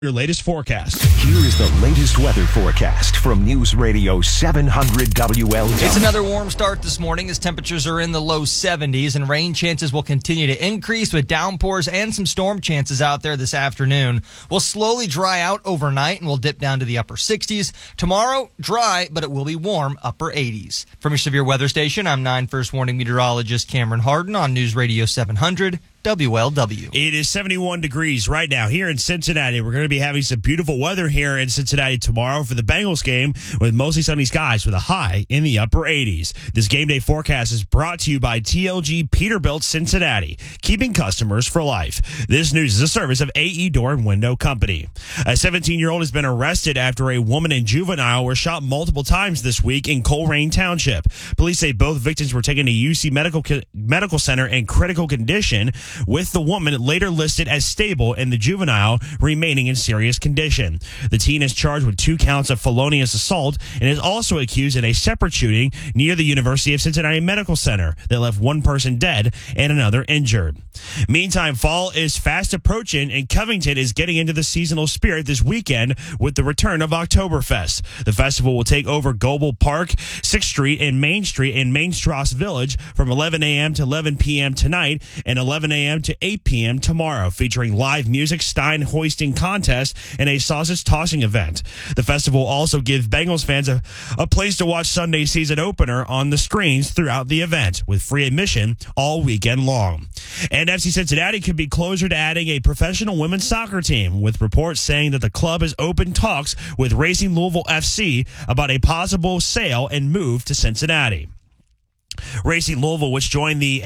Your latest forecast. Here is the latest weather forecast from News Radio 700 WLW. It's another warm start this morning as temperatures are in the low 70s and rain chances will continue to increase with downpours and some storm chances out there this afternoon. We'll slowly dry out overnight and we'll dip down to the upper 60s. Tomorrow, dry, but it will be warm, upper 80s. From your severe weather station, I'm 9 First Warning meteorologist Cameron Harden on News Radio 700. WLW. It is 71 degrees right now here in Cincinnati. We're going to be having some beautiful weather here in Cincinnati tomorrow for the Bengals game with mostly sunny skies with a high in the upper 80s. This game day forecast is brought to you by TLG Peterbilt Cincinnati, keeping customers for life. This news is a service of AE Door and Window Company. A 17-year-old has been arrested after a woman and juvenile were shot multiple times this week in Colerain Township. Police say both victims were taken to UC Medical Center in critical condition, with the woman later listed as stable and the juvenile remaining in serious condition. The teen is charged with 2 counts of felonious assault and is also accused in a separate shooting near the University of Cincinnati Medical Center that left one person dead and another injured. Meantime, fall is fast approaching and Covington is getting into the seasonal spirit this weekend with the return of Oktoberfest. The festival will take over Goebel Park, 6th Street, and Main Street in Main Strasse Village from 11 a.m. to 11 p.m. tonight and 11 a.m. to 8 p.m. tomorrow, featuring live music, stein hoisting contest, and a sausage tossing event. The festival will also give Bengals fans a place to watch Sunday's season opener on the screens throughout the event, with free admission all weekend long. And FC Cincinnati could be closer to adding a professional women's soccer team, with reports saying that the club is open talks with Racing Louisville FC about a possible sale and move to Cincinnati. Racing Louisville, which joined the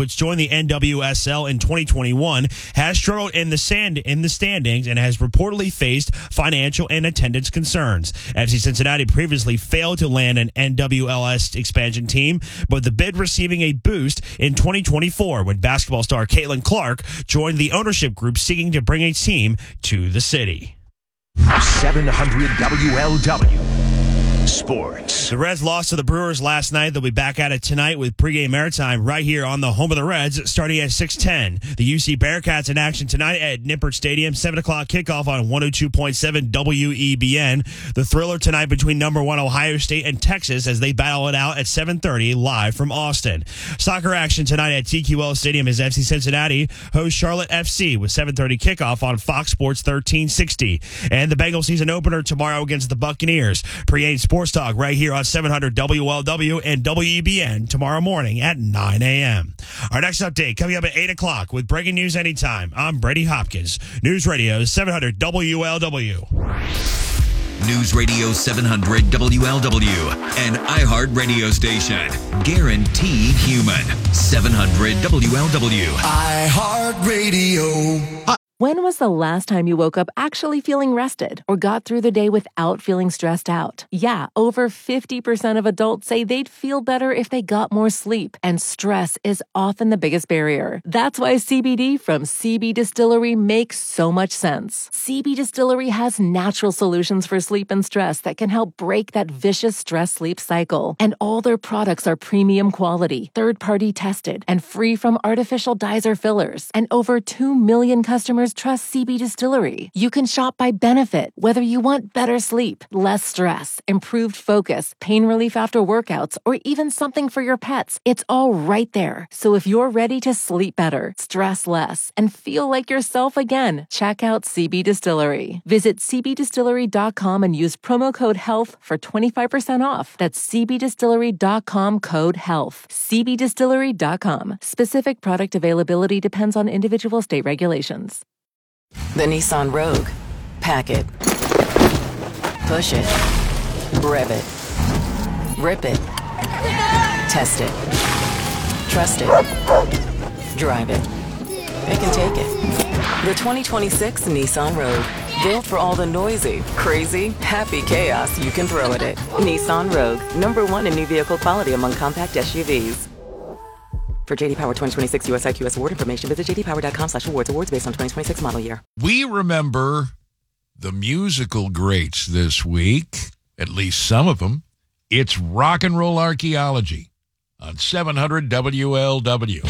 NWSL in 2021, has struggled in the standings and has reportedly faced financial and attendance concerns. FC Cincinnati previously failed to land an NWLS expansion team, but the bid receiving a boost in 2024 when basketball star Caitlin Clark joined the ownership group seeking to bring a team to the city. 700 WLW. Sports. The Reds lost to the Brewers last night. They'll be back at it tonight with pregame airtime right here on the home of the Reds, starting at 6:10. The UC Bearcats in action tonight at Nippert Stadium, 7 o'clock kickoff on 102.7 WEBN. The thriller tonight between number 1 Ohio State and Texas as they battle it out at 7:30 live from Austin. Soccer action tonight at TQL Stadium as FC Cincinnati hosts Charlotte FC with 7:30 kickoff on Fox Sports 1360. And the Bengals season opener tomorrow against the Buccaneers. Pregame Sports Talk right here on 700 WLW and WEBN tomorrow morning at 9 a.m. Our next update coming up at 8 o'clock with breaking news anytime. I'm Brady Hopkins. News Radio 700 WLW. News Radio 700 WLW, an iHeart radio station. Guaranteed human. 700 WLW. iHeart Radio. When was the last time you woke up actually feeling rested or got through the day without feeling stressed out? Yeah, over 50% of adults say they'd feel better if they got more sleep, and stress is often the biggest barrier. That's why CBD from CB Distillery makes so much sense. CB Distillery has natural solutions for sleep and stress that can help break that vicious stress-sleep cycle. And all their products are premium quality, third-party tested, and free from artificial dyes or fillers. And over 2 million customers trust CB Distillery. You can shop by benefit, whether you want better sleep, less stress, improved focus, pain relief after workouts, or even something for your pets. It's all right there. So if you're ready to sleep better, stress less, and feel like yourself again, check out CB Distillery. Visit cbdistillery.com and use promo code HEALTH for 25% off. That's cbdistillery.com code HEALTH. cbdistillery.com. Specific product availability depends on individual state regulations. The Nissan Rogue. Pack it. Push it. Rev it. Rip it. Test it. Trust it. Drive it. Pick and take it. The 2026 Nissan Rogue. Built for all the noisy, crazy, happy chaos you can throw at it. Nissan Rogue. #1 in new vehicle quality among compact SUVs. For JD Power 2026 US IQS award information, visit jdpower.com/awards. Awards based on 2026 model year. We remember the musical greats this week, at least some of them. It's Rock and Roll Archaeology on 700 WLW.